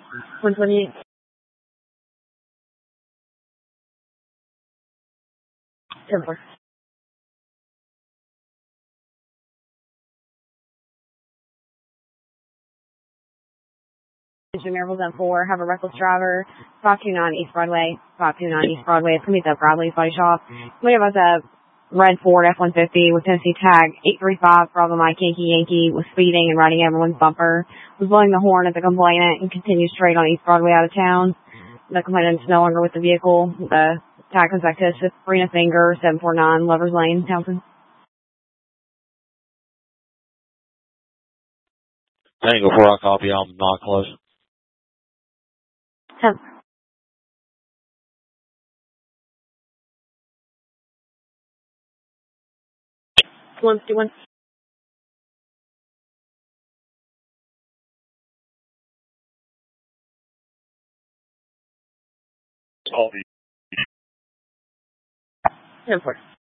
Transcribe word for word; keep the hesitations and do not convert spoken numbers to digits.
one twenty-eight. ten four. Maryville ten four, have a reckless driver, five two nine East Broadway, five two nine East Broadway. It's going to be the Bradley's Body Shop. We have a red Ford F one fifty with Tennessee tag eight three five, Bravo Mike Yankee Yankee, was speeding and riding everyone's bumper, was blowing the horn at the complainant and continued straight on East Broadway out of town. The complainant is no longer with the vehicle. The tag comes back to Sabrina Finger, seven four nine Lovers Lane, Townsend. Tango four, I copy. I'm not close. ten. one fifty-one. Copy. ten four.